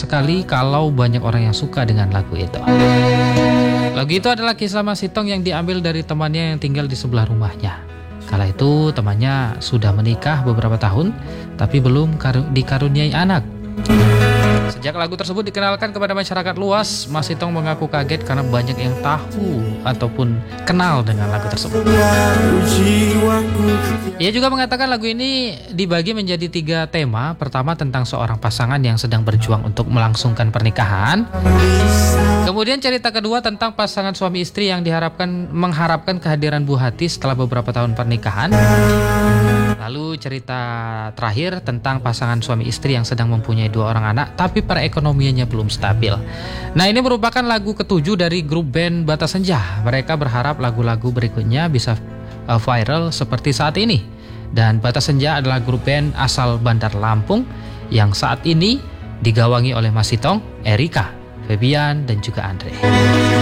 sekali kalau banyak orang yang suka dengan lagu itu. Lagu itu adalah kisah Mas Sitong yang diambil dari temannya yang tinggal di sebelah rumahnya. Kala itu temannya sudah menikah beberapa tahun, tapi belum dikaruniai anak. Sejak lagu tersebut dikenalkan kepada masyarakat luas, Mas Sitong mengaku kaget karena banyak yang tahu ataupun kenal dengan lagu tersebut. Ia juga mengatakan lagu ini dibagi menjadi 3 tema. Pertama tentang seorang pasangan yang sedang berjuang untuk melangsungkan pernikahan. Kemudian cerita kedua tentang pasangan suami istri yang mengharapkan kehadiran Bu Hati setelah beberapa tahun pernikahan. Lalu cerita terakhir tentang pasangan suami istri yang sedang mempunyai 2 orang anak tapi perekonomiannya belum stabil. Nah, ini merupakan lagu ke-7 dari grup band Bata Senja. Mereka berharap lagu-lagu berikutnya bisa viral seperti saat ini. Dan Bata Senja adalah grup band asal Bandar Lampung yang saat ini digawangi oleh Mas Sitong, Erika, Febian, dan juga Andre.